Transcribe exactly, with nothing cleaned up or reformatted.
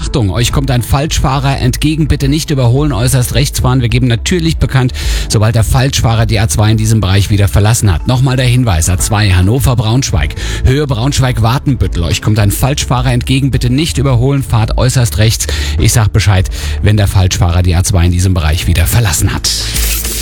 Achtung, euch kommt ein Falschfahrer entgegen, bitte nicht überholen, äußerst rechts fahren. Wir geben natürlich bekannt, sobald der Falschfahrer die A zwei in diesem Bereich wieder verlassen hat. Nochmal der Hinweis, A zwei Hannover-Braunschweig, Höhe Braunschweig-Wartenbüttel. Euch kommt ein Falschfahrer entgegen, bitte nicht überholen, fahrt äußerst rechts. Ich sag Bescheid, wenn der Falschfahrer die A zwei in diesem Bereich wieder verlassen hat.